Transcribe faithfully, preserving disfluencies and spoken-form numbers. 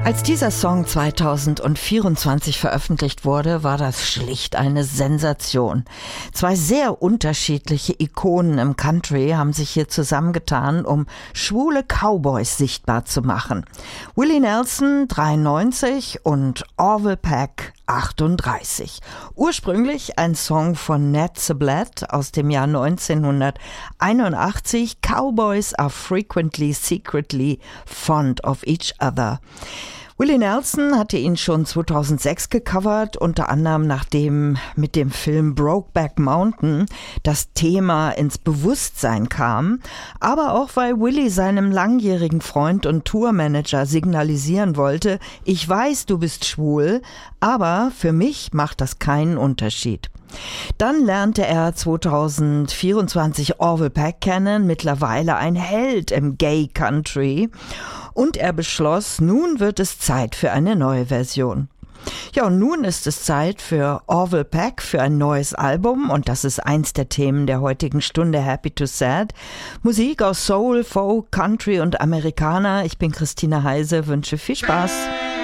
Als dieser Song zweitausendvierundzwanzig veröffentlicht wurde, war das schlicht eine Sensation. Zwei sehr unterschiedliche Ikonen im Country haben sich hier zusammengetan, um schwule Cowboys sichtbar zu machen. Willie Nelson, dreiundneunzig, und Orville Peck, achtunddreißig. Ursprünglich ein Song von Ned Sublette aus dem Jahr neunzehnhunderteinundachtzig. Cowboys are frequently secretly fond of each other. Willie Nelson hatte ihn schon zweitausendsechs gecovert, unter anderem nachdem mit dem Film Brokeback Mountain das Thema ins Bewusstsein kam, aber auch weil Willie seinem langjährigen Freund und Tourmanager signalisieren wollte: Ich weiß, du bist schwul, aber für mich macht das keinen Unterschied. Dann lernte er zweitausendvierundzwanzig Orville Peck kennen, mittlerweile ein Held im Gay Country, und er beschloss, nun wird es Zeit für eine neue Version. Ja, und nun ist es Zeit für Orville Peck für ein neues Album, und das ist eins der Themen der heutigen Stunde, Happy to Sad. Musik aus Soul, Folk, Country und Amerikaner. Ich bin Christina Heise, wünsche viel Spaß.